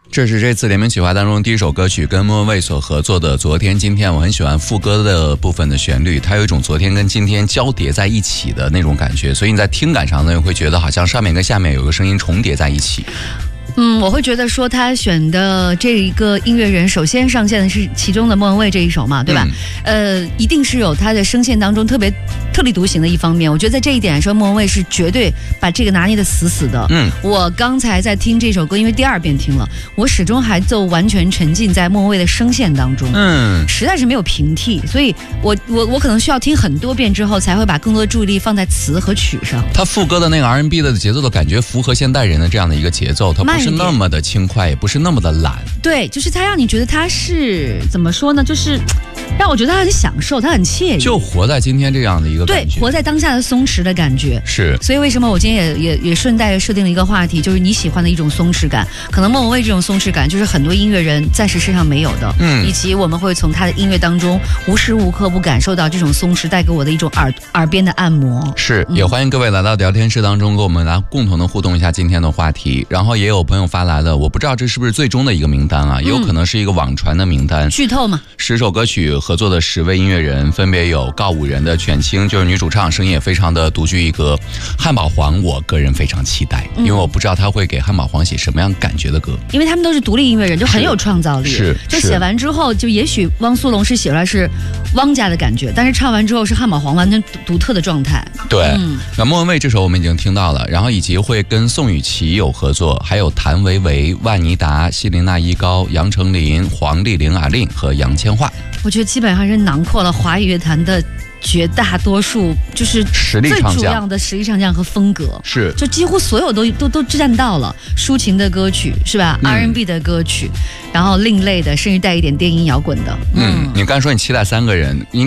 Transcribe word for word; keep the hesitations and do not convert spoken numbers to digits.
这是这次联名企划当中第一首歌曲，跟莫文蔚所合作的《昨天今天》。我很喜欢副歌的部分的旋律，它有一种昨天跟今天交叠在一起的那种感觉，所以你在听感上呢会觉得好像上面跟下面有个声音重叠在一起。 嗯，我会觉得说他选的这一个音乐人，首先上线的是其中的莫文蔚这一首嘛，对吧？嗯、呃，一定是有他的声线当中特别特立独行的一方面。我觉得在这一点来说，莫文蔚是绝对把这个拿捏的死死的。嗯，我刚才在听这首歌，因为第二遍听了，我始终还就完全沉浸在莫文蔚的声线当中。嗯，实在是没有平替，所以我我我可能需要听很多遍之后，才会把更多的注意力放在词和曲上。 他副歌的那个 R and B 的节奏的感觉，符合现代人的这样的一个节奏，它不是那么的轻快，也不是那么的懒。 对，就是它让你觉得它是怎么说呢？就是让我觉得它很享受，它很惬意， 就活在今天这样的一个感觉， 对，活在当下的松弛的感觉是。 所以为什么我今天也也也顺带设定了一个话题，就是你喜欢的一种松弛感。可能莫文蔚这种松弛感，就是很多音乐人暂时身上没有的，嗯，以及我们会从他的音乐当中无时无刻不感受到这种松弛带给我的一种耳耳边的按摩。 是，也欢迎各位来到聊天室当中，跟我们来共同的互动一下今天的话题。然后也有朋友发来了，我不知道这是不是最终的一个名单啊，也有可能是一个网传的名单。 剧透嘛？ 十首歌曲合作的十位音乐人，分别有告五人的犬青，就是女主唱，声音也非常的独具一格。汉堡黄，我个人非常期待，因为我不知道他会给汉堡黄写什么样感觉的歌， 因为他们都是独立音乐人，就很有创造力。 是， 就写完之后，就也许汪苏泷是写出来是汪家的感觉，但是唱完之后是汉堡黄完全独特的状态。 对，嗯、那莫文蔚这首我们已经听到了，然后以及会跟宋雨琦有合作，还有谭维维、万妮达、希林娜依高、杨丞琳、黄丽玲、阿令和杨千嬅。 我觉得基本上是囊括了华语乐坛的绝大多数，就是最主要的实力唱将和风格， 是就几乎所有都都都占到了。抒情的歌曲是吧、嗯、？R and B 的歌曲，然后另类的，甚至带一点电音摇滚的。 嗯，嗯你刚才说你期待三个人。